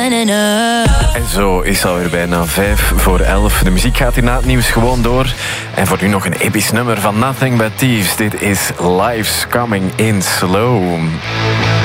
En zo is het alweer bijna 11:05. De muziek gaat hier na het nieuws gewoon door. En voor nu nog een episch nummer van Nothing But Thieves. Dit is Life's Coming In Slow.